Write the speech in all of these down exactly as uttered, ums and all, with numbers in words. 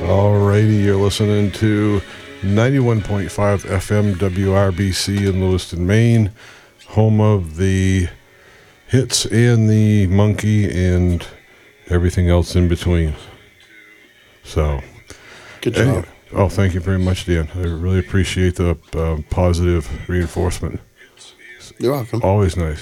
Alrighty, you're listening to ninety-one point five F M W R B C in Lewiston, Maine, home of the hits and the monkey and everything else in between. So, good job. Anyway, oh, thank you very much, Dan. I really appreciate the uh, positive reinforcement. You're welcome. Always nice.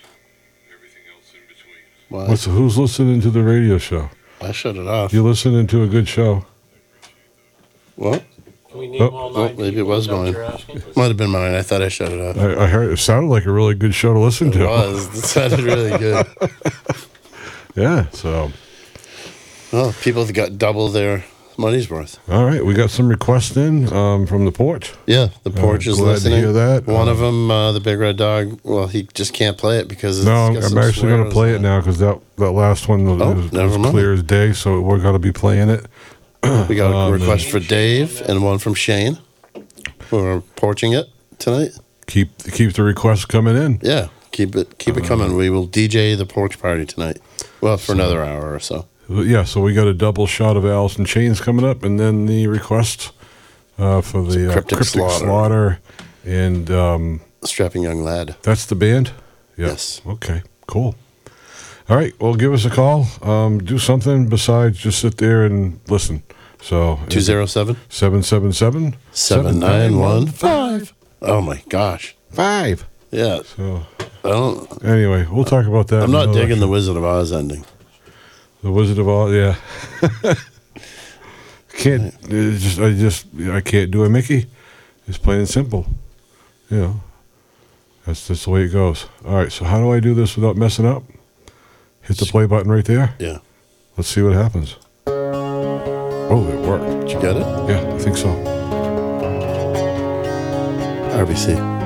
Why? What's, who's listening to the radio show? I shut it off. You listening to a good show? What? We need Oh. all Oh, nine maybe it people, was is that what mine. you're asking? Might have been mine. I thought I shut it off. I, I heard it sounded like a really good show to listen It to. was. It sounded really good. Yeah, so Well, people have got double their money's worth. all right, we got some requests in um, from the porch. Yeah, the porch Uh, is glad to listening. hear that. One Uh, of them, uh, the big red dog, well, he just can't play it because it's No, got I'm, some I'm actually going to swears play in it now because that, that last one was, Oh, was never mind. clear as day, so we're going to be playing it. We got a Um, request for Dave and one from Shane. We're porching it tonight. Keep keep the requests coming in. Yeah, keep it keep it coming. We will D J the porch party tonight. Well, for another hour or so. Yeah, so we got a double shot of Alice in Chains coming up, and then the requests uh, for the uh, Cryptic Cryptic, Slaughter. Slaughter, and um, Strapping young lad. that's the band? Yeah. Yes. Okay, cool. All right, well, give us a call. Um, do something besides just sit there and listen. So Two zero seven seven seven seven seven nine one five. Oh my gosh. five. Yeah. So I don't. anyway, we'll talk about that. I'm not another- digging the Wizard of Oz ending. The Wizard of Oz. Yeah. Can't it's just I just I can't do a Mickey. It's plain and simple. You know. That's just the way it goes. All right. So how do I do this without messing up? Hit the play button right there. Yeah. Let's see what happens. Oh, it worked. Did you get it? Yeah, I think so. R B C.